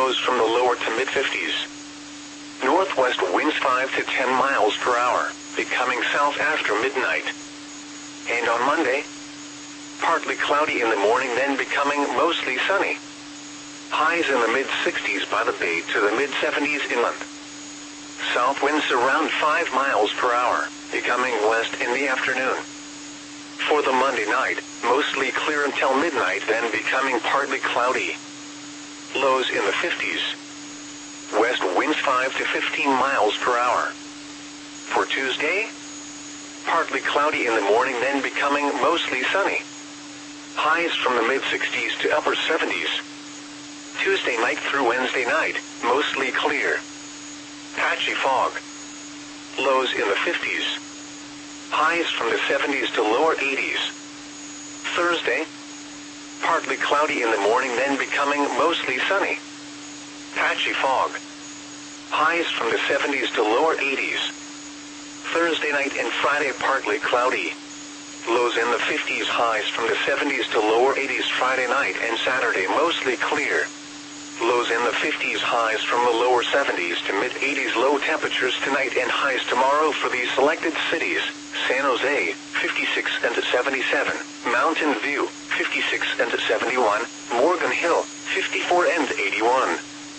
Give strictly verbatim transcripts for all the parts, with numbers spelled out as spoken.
lows from the lower to mid fifties. Northwest winds five to ten miles per hour, becoming south after midnight. And on Monday, partly cloudy in the morning, then becoming mostly sunny. Highs in the mid sixties by the bay to the mid seventies inland. South winds around five miles per hour, becoming west in the afternoon. For the Monday night, mostly clear until midnight, then becoming partly cloudy. Lows in the fifties. West winds five to fifteen miles per hour. For Tuesday, partly cloudy in the morning, then becoming mostly sunny. Highs from the mid sixties to upper seventies. Tuesday night through Wednesday night, mostly clear. Patchy fog. Lows in the fifties. Highs from the seventies to lower eighties. Thursday, partly cloudy in the morning, then becoming mostly sunny. Patchy fog. Highs from the seventies to lower eighties. Thursday night and Friday partly cloudy. Lows in the fifties, highs from the seventies to lower eighties Friday night and Saturday mostly clear. Lows in the fifties, highs from the lower seventies to mid eighties. Low temperatures tonight and highs tomorrow for these selected cities: San Jose, fifty-six and seventy-seven, Mountain View, fifty-six and seventy-one, Morgan Hill, fifty-four and eighty-one.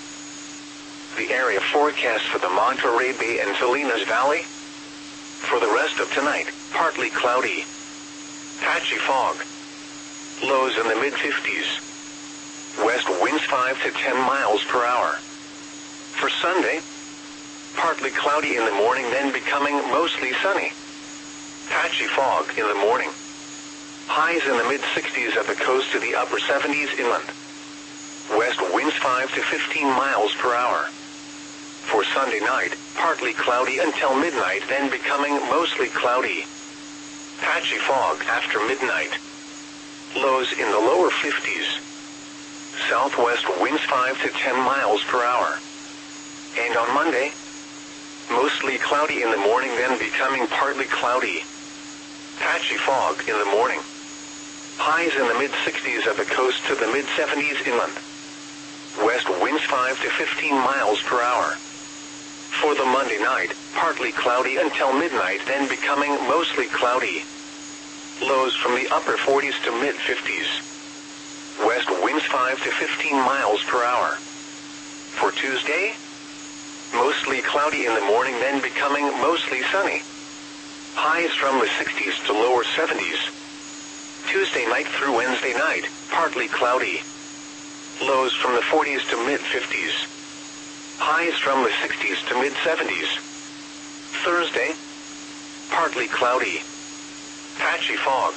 The area forecast for the Monterey Bay and Salinas Valley. For the rest of tonight, partly cloudy. Patchy fog. Lows in the mid fifties. West winds five to ten miles per hour. For Sunday, partly cloudy in the morning, then becoming mostly sunny. Patchy fog in the morning. Highs in the mid sixties at the coast to the upper seventies inland. West winds five to fifteen miles per hour. For Sunday night, partly cloudy until midnight, then becoming mostly cloudy. Patchy fog after midnight. Lows in the lower fifties. Southwest winds five to ten miles per hour. And on Monday, mostly cloudy in the morning, then becoming partly cloudy. Patchy fog in the morning. Highs in the mid sixties at the coast to the mid seventies inland. West winds five to fifteen miles per hour. For the Monday night, partly cloudy until midnight, then becoming mostly cloudy. Lows from the upper forties to mid fifties. West winds five to fifteen miles per hour. For Tuesday, mostly cloudy in the morning, then becoming mostly sunny. Highs from the sixties to lower seventies. Tuesday night through Wednesday night, partly cloudy. Lows from the forties to mid fifties. Highs from the sixties to mid seventies. Thursday, partly cloudy. Patchy fog.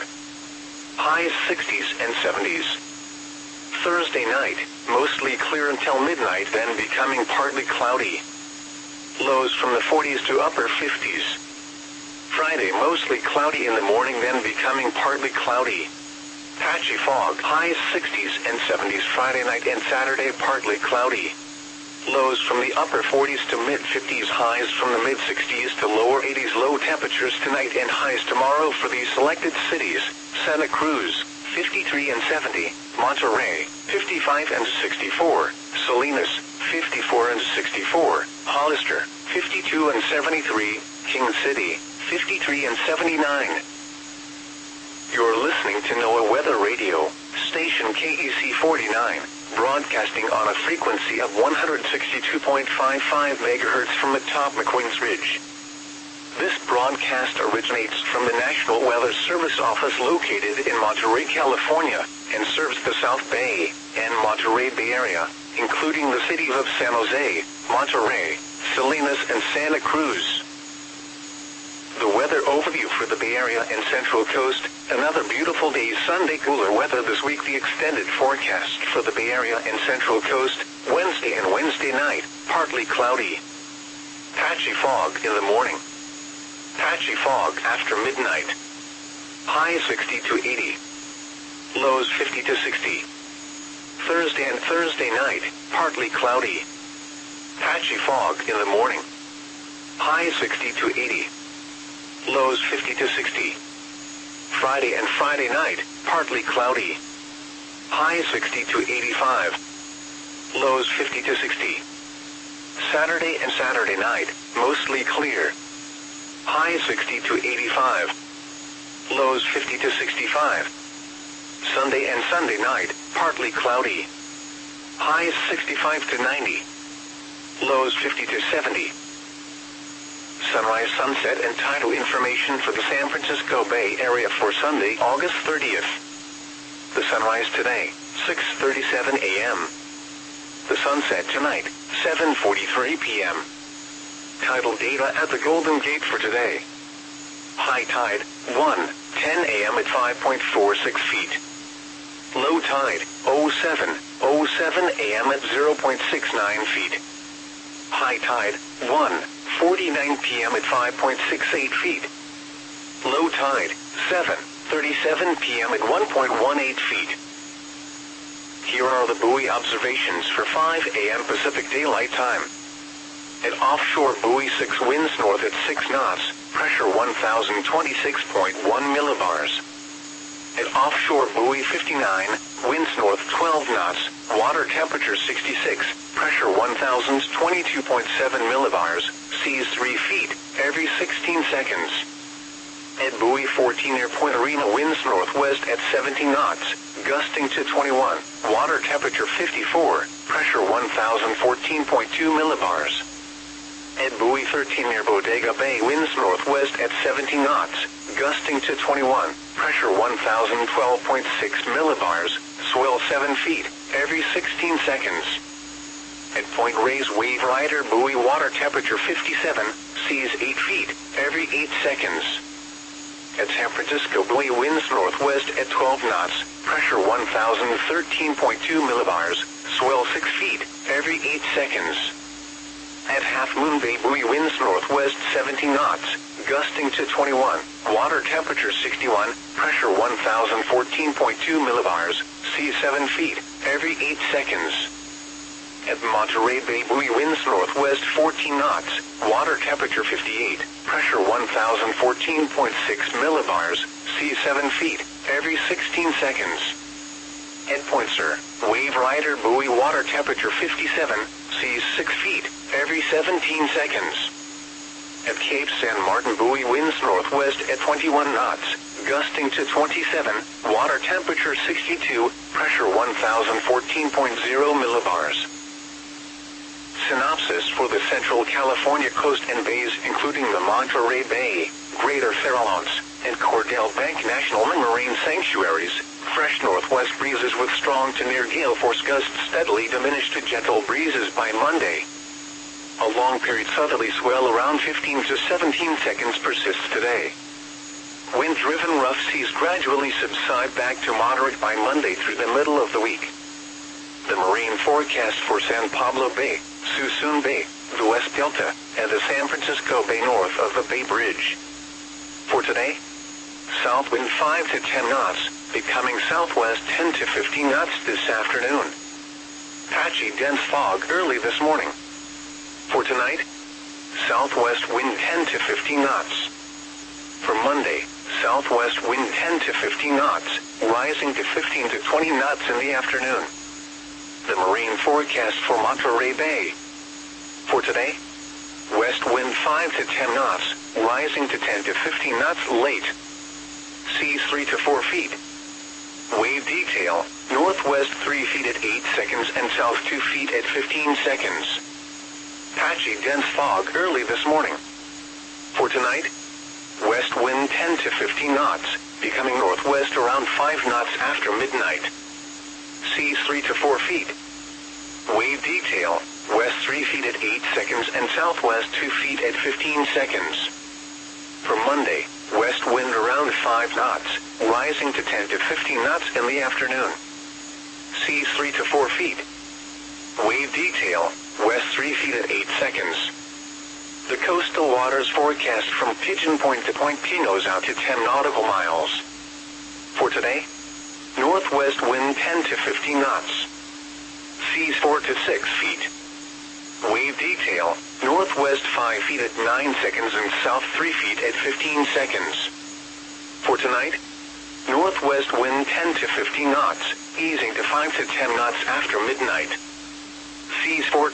Highs sixties and seventies. Thursday night, mostly clear until midnight, then becoming partly cloudy. Lows from the forties to upper fifties. Friday, mostly cloudy in the morning, then becoming partly cloudy. Patchy fog. Highs sixties and seventies Friday night and Saturday, partly cloudy. Lows from the upper forties to mid fifties, highs from the mid sixties to lower eighties. Low temperatures tonight and highs tomorrow for these selected cities: Santa Cruz, fifty-three and seventy, Monterey, fifty-five and sixty-four, Salinas, fifty-four and sixty-four, Hollister, fifty-two and seventy-three, King City, fifty-three and seventy-nine. You're listening to NOAA Weather Radio, station K E C forty-nine, broadcasting on a frequency of one hundred sixty-two point five five megahertz from atop McQueen's Ridge. This broadcast originates from the National Weather Service office located in Monterey, California, and serves the South Bay and Monterey Bay Area, including the cities of San Jose, Monterey, Salinas, and Santa Cruz. The weather overview for the Bay Area and Central Coast: another beautiful day Sunday, cooler weather this week. The extended forecast for the Bay Area and Central Coast: Wednesday and Wednesday night, partly cloudy. Patchy fog in the morning. Patchy fog after midnight. Highs sixty to eighty. Lows fifty to sixty. Thursday and Thursday night, partly cloudy. Patchy fog in the morning. Highs sixty to eighty. Lows fifty to sixty. Friday and Friday night, partly cloudy. Highs sixty to eighty-five. lows fifty to sixty. Saturday and Saturday night, mostly clear. Highs sixty to eighty-five. Lows fifty to sixty-five. Sunday and Sunday night, partly cloudy. Highs sixty-five to ninety. Lows fifty to seventy. Sunrise, sunset, and tidal information for the San Francisco Bay Area for Sunday, August thirtieth. The sunrise today, six thirty-seven a m The sunset tonight, seven forty-three p m Tidal data at the Golden Gate for today. High tide, one ten a m at five point four six feet. Low tide, oh seven oh seven a m at zero point six nine feet. High tide, one forty-nine p m at five point six eight feet. Low tide, seven thirty-seven p m at one point one eight feet. Here are the buoy observations for five a m Pacific Daylight Time. At offshore buoy six, winds north at six knots, pressure one thousand twenty-six point one millibars. At offshore buoy fifty-nine, winds north twelve knots, water temperature sixty-six, pressure one thousand twenty-two point seven millibars, seas three feet, every sixteen seconds. At buoy fourteen near Point Arena, winds northwest at seventeen knots, gusting to twenty-one, water temperature fifty-four, pressure one thousand fourteen point two millibars. At buoy thirteen near Bodega Bay, winds northwest at seventeen knots, gusting to twenty-one, pressure one thousand twelve point six millibars, swell seven feet, every sixteen seconds. At Point Reyes Wave Rider buoy, water temperature fifty-seven, seas eight feet, every eight seconds. At San Francisco buoy, winds northwest at twelve knots, pressure one thousand thirteen point two millibars, swell six feet, every eight seconds. At Half Moon Bay buoy, winds northwest seventeen knots, gusting to twenty-one, water temperature sixty-one, pressure one thousand fourteen point two millibars, seas seven feet, every eight seconds. At Monterey Bay buoy, winds northwest fourteen knots, water temperature fifty-eight, pressure one thousand fourteen point six millibars, seas seven feet, every sixteen seconds. At Point Sur, Wave Rider buoy, water temperature fifty-seven, seas six feet, every seventeen seconds. At Cape San Martin buoy, winds northwest at twenty-one knots, gusting to twenty-seven, water temperature sixty-two, pressure one thousand fourteen point zero millibars. Synopsis for the Central California coast and bays, including the Monterey Bay, Greater Farallones, and Cordell Bank National Marine Sanctuaries. Fresh northwest breezes with strong to near gale force gusts steadily diminish to gentle breezes by Monday. A long-period southerly swell around fifteen to seventeen seconds persists today. Wind-driven rough seas gradually subside back to moderate by Monday through the middle of the week. The marine forecast for San Pablo Bay, Suisun Bay, the West Delta, and the San Francisco Bay north of the Bay Bridge. For today, south wind five to ten knots, becoming southwest ten to fifteen knots this afternoon. Patchy dense fog early this morning. For tonight, southwest wind ten to fifteen knots. For Monday, southwest wind ten to fifteen knots, rising to fifteen to twenty knots in the afternoon. The marine forecast for Monterey Bay. For today, west wind five to ten knots, rising to ten to fifteen knots late. Seas three to four feet. Wave detail, northwest three feet at eight seconds and south two feet at fifteen seconds. Patchy dense fog early this morning. For tonight, west wind ten to fifteen knots, becoming northwest around five knots after midnight. Seas three to four feet. Wave detail, west three feet at eight seconds and southwest two feet at fifteen seconds. For Monday, west wind around five knots, rising to ten to fifteen knots in the afternoon. Seas three to four feet. Wave detail, west three feet at eight seconds. The coastal waters forecast from Pigeon Point to Point Pinos out to ten nautical miles. For today, northwest wind ten to fifteen knots. Seas four to six feet. Wave detail, northwest five feet at nine seconds and south three feet at fifteen seconds. For tonight, northwest wind ten to fifteen knots, easing to five to ten knots after midnight. Seas for